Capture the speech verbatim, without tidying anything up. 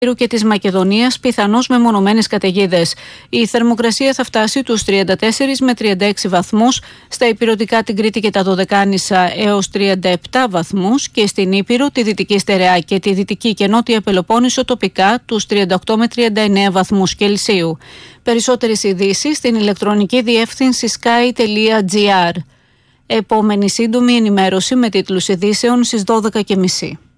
και της Μακεδονίας, πιθανώς με μονομένες καταιγίδες. Η θερμοκρασία θα φτάσει τους τριάντα τέσσερα με τριάντα έξι βαθμούς, στα ηπειρωτικά, την Κρήτη και τα Δωδεκάνησα έως τριάντα επτά βαθμούς και στην Ήπειρο, τη Δυτική Στερεά και τη Δυτική και Νότια Πελοπόννησο τοπικά τους τριάντα οκτώ με τριάντα εννέα βαθμούς Κελσίου. Περισσότερες ειδήσεις στην ηλεκτρονική διεύθυνση sky τελεία gr. Επόμενη σύντομη ενημέρωση με τίτλους ειδήσεων στις δώδεκα και μισή.